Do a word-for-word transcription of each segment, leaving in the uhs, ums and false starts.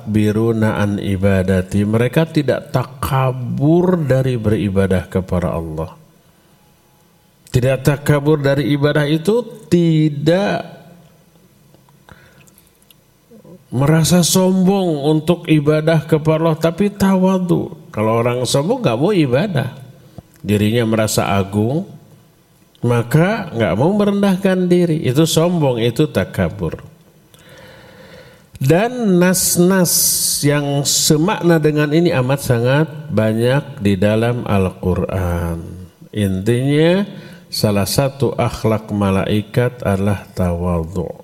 yastakbiruna an ibadati, mereka tidak takabur dari beribadah kepada Allah. Tidak takabur dari ibadah itu tidak merasa sombong untuk ibadah kepada Allah, tapi tawadhu. Kalau orang sombong nggak mau ibadah, dirinya merasa agung, maka nggak mau merendahkan diri. Itu sombong, itu takabur. Dan nas-nas yang semakna dengan ini amat sangat banyak di dalam Al-Quran. Intinya salah satu akhlak malaikat adalah tawadhu.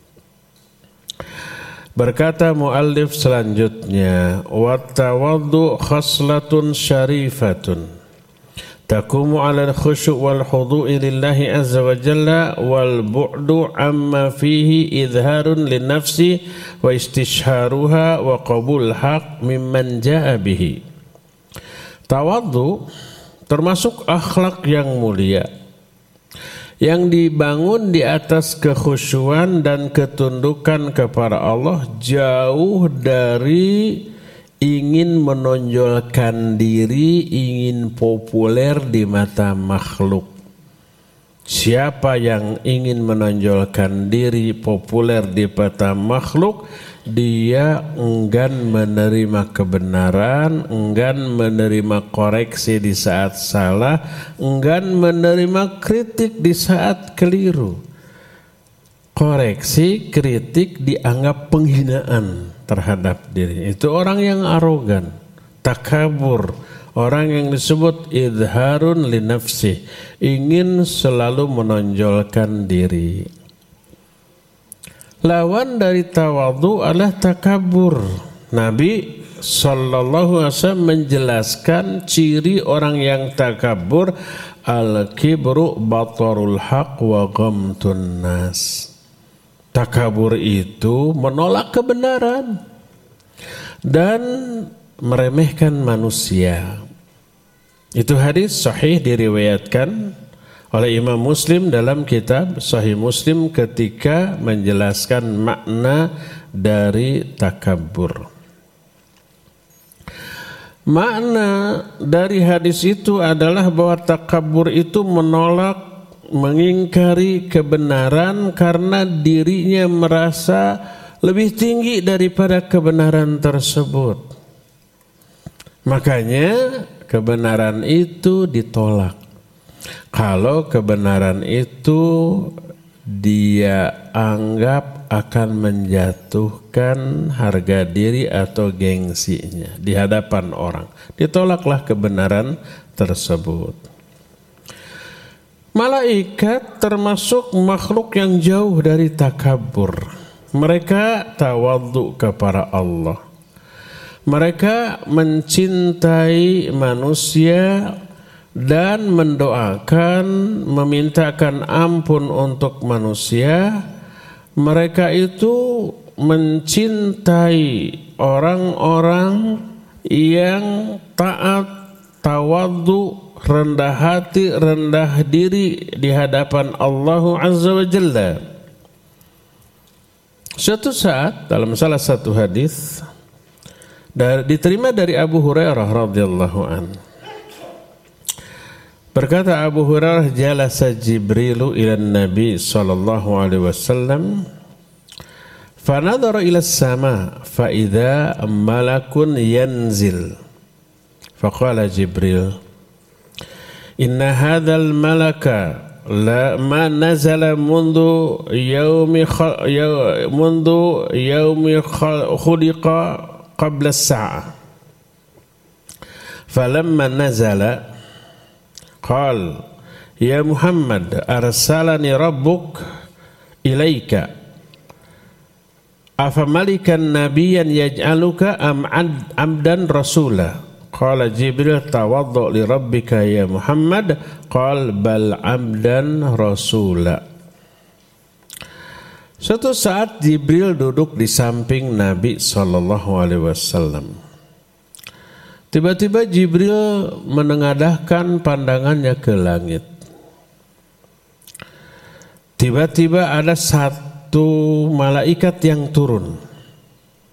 Berkata muallif selanjutnya, wa tawadhu khaslatun syarifatun takumu 'ala al-khusyu' wal khudu'i lillahi azza wa jalla wal bu'du amma fihi idharun lin nafsi wa istishharuha wa qabul haq mimman jaa bihi. Tawadhu termasuk akhlak yang mulia yang dibangun di atas kekhusyuan dan ketundukan kepada Allah, jauh dari ingin menonjolkan diri, ingin populer di mata makhluk. Siapa yang ingin menonjolkan diri populer di mata makhluk, dia enggan menerima kebenaran, enggan menerima koreksi di saat salah, enggan menerima kritik di saat keliru. Koreksi, kritik dianggap penghinaan terhadap diri. Itu orang yang arogan, takabur, orang yang disebut idharun li nafsi, ingin selalu menonjolkan diri. Lawan dari tawadhu adalah takabur. Nabi sallallahu alaihi wasallam menjelaskan ciri orang yang takabur, al-kibru batarul haq wa ghamtun nas. Takabur itu menolak kebenaran dan meremehkan manusia. Itu hadis sahih diriwayatkan oleh Imam Muslim dalam kitab Sahih Muslim ketika menjelaskan makna dari takabur. Makna dari hadis itu adalah bahwa takabur itu menolak, mengingkari kebenaran karena dirinya merasa lebih tinggi daripada kebenaran tersebut. Makanya kebenaran itu ditolak. Kalau kebenaran itu dia anggap akan menjatuhkan harga diri atau gengsinya di hadapan orang, ditolaklah kebenaran tersebut. Malaikat termasuk makhluk yang jauh dari takabur. Mereka tawadhu kepada Allah. Mereka mencintai manusia dan mendoakan, memintakan ampun untuk manusia. Mereka itu mencintai orang-orang yang taat, tawadhu, rendah hati, rendah diri di hadapan Allah Azza wa Jalla. Suatu saat dalam salah satu hadis dari, diterima dari Abu Hurairah radhiyallahu anhu. Berkata Abu Hurairah, jalasa Jibrilu ila Nabi sallallahu alaihi wasallam fa nadhara ila as-sama fa idza malakun yanzil fa qala Jibril inna hadzal malaka la ma nazala mundu yaumi mundu yaumi khuliqa qabla as-sa'a falamma nazala qal ya Muhammad arsalani rabbuk ilaika afa malikan nabiyyan yaj'aluka am abdan rasula qala Jibril tawaddu li rabbika ya Muhammad qal bal abdan rasula. Suatu saat Jibril duduk di samping Nabi sallallahu alaihi wasallam. Tiba-tiba Jibril menengadahkan pandangannya ke langit. Tiba-tiba ada satu malaikat yang turun.